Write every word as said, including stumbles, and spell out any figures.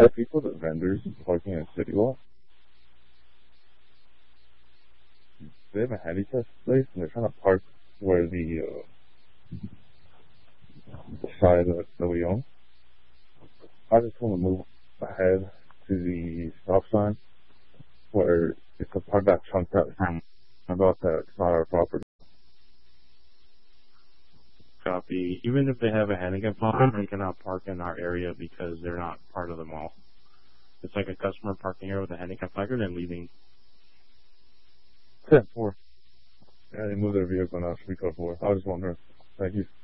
Are people, the vendors, parking in city lot? They have a handicap place and they're trying to park where the, uh, the side that, that we own. I just want to move ahead to the stop sign where it's a part that chunk that about that it's not our property. Copy. Even if they have a handicap spot, they cannot park in our area because they're not part of the mall. It's like a customer parking here with a handicap placard and leaving. ten four. Yeah, they moved their vehicle now, three code four. I was just wondering. Thank you.